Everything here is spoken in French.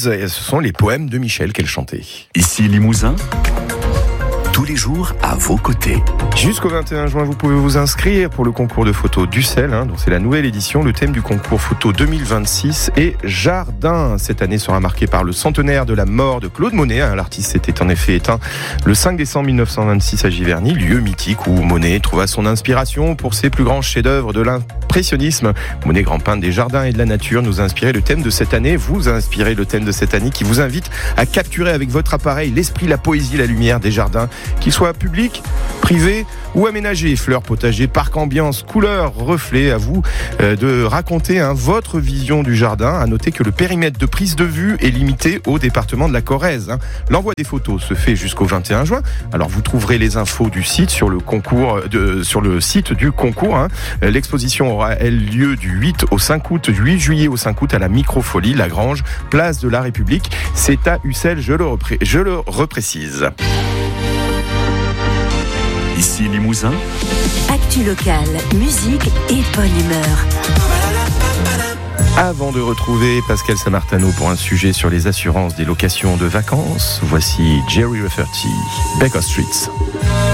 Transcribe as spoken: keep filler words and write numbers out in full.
Blues. Et ce sont les poèmes de Michel qu'elle chantait. Ici Limousin, tous les jours à vos côtés. Jusqu'au vingt et un juin, vous pouvez vous inscrire pour le concours de photos d'Ussel, hein, donc c'est la nouvelle édition. Le thème du concours photo deux mille vingt-six est Jardin. Cette année sera marquée par le centenaire de la mort de Claude Monet. Hein. L'artiste s'était en effet éteint le cinq décembre mille neuf cent vingt-six à Giverny, lieu mythique où Monet trouva son inspiration pour ses plus grands chefs-d'œuvre de l'impressionnisme. Monet, grand peintre des jardins et de la nature, nous a inspiré le thème de cette année. Vous inspirez le thème de cette année qui vous invite à capturer avec votre appareil l'esprit, la poésie, la lumière des jardins, qu'ils soient publics, privés ou aménagés. Fleurs, potagers, parcs, ambiance, couleurs, reflets. À vous euh, de raconter hein, votre vision du jardin. À noter que le périmètre de prise de vue est limité au département de la Corrèze. Hein. L'envoi des photos se fait jusqu'au vingt et un juin. Alors vous trouverez les infos du site sur le concours, de, sur le site du concours. Hein. L'exposition aura elle lieu du huit au cinq août, du huit juillet au cinq août à la Microfolie, Lagrange, place de la République. C'est à Ussel, je le, repré- je le reprécise. Ici Limousin, actu locale, musique et bonne humeur. Avant de retrouver Pascal Samartano pour un sujet sur les assurances des locations de vacances, voici Jerry Rafferty, Baker Streets.